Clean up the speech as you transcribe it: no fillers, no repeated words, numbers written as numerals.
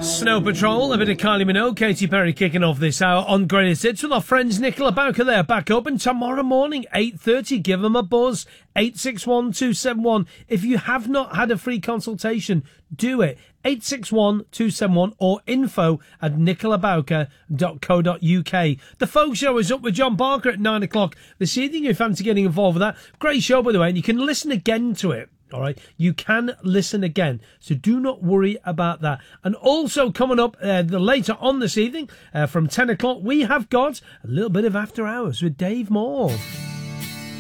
Snow Patrol, a bit of Kylie Minogue, Katy Perry kicking off this hour on Greatest Hits with our friends Nicola Bowker there, back open tomorrow morning, 8:30. Give them a buzz, 861-271. If you have not had a free consultation, do it. 861-271 or info@nicolabowker.co.uk. The Folk Show is up with John Barker at 9 o'clock this evening. If you fancy getting involved with that, great show, by the way, and you can listen again to it. All right, you can listen again, so do not worry about that. And also coming up later on this evening, from 10 o'clock, we have got a little bit of After Hours with Dave Moore.